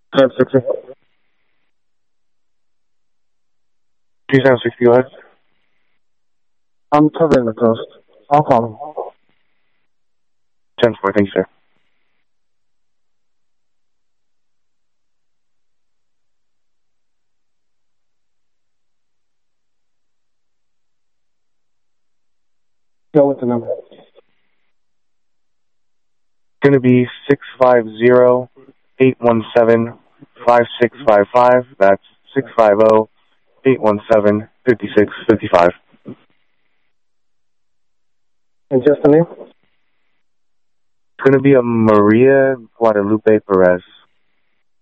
760. 3760, go ahead. I'm covering the coast. I'll call him. 10-4, thank you, sir. Go with the number. It's going to be 650-817-5655. That's 650-817-5655. And just the name? It's going to be a Maria Guadalupe Perez.